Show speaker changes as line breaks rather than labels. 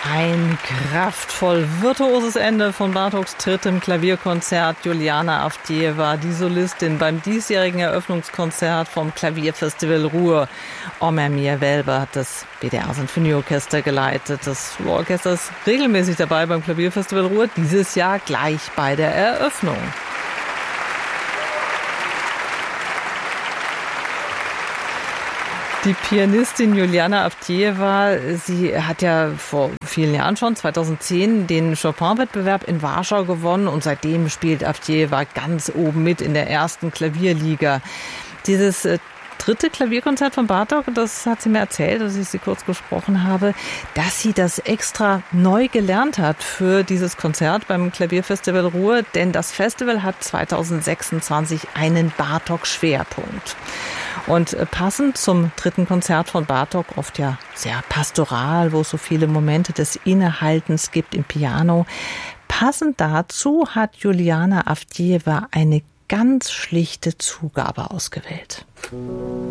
Ein kraftvoll virtuoses Ende von Bartoks drittem Klavierkonzert. Juliana Avdejewa, die Solistin beim diesjährigen Eröffnungskonzert vom Klavierfestival Ruhr. Omer Mir-Welber hat das BDR Sinfonieorchester geleitet. Das Ruhrorchester ist regelmäßig dabei beim Klavierfestival Ruhr, dieses Jahr gleich bei der Eröffnung. Die Pianistin Juliana Avdejewa, sie hat ja vor vielen Jahren schon, 2010, den Chopin-Wettbewerb in Warschau gewonnen und seitdem spielt Avdejewa ganz oben mit in der ersten Klavierliga. Dieses dritte Klavierkonzert von Bartók, das hat sie mir erzählt, als ich sie kurz gesprochen habe, dass sie das extra neu gelernt hat für dieses Konzert beim Klavierfestival Ruhr, denn das Festival hat 2026 einen Bartók-Schwerpunkt. Und passend zum dritten Konzert von Bartók, oft ja sehr pastoral, wo es so viele Momente des Innehaltens gibt im Piano, passend dazu hat Juliana Avdejewa eine ganz schlichte Zugabe ausgewählt.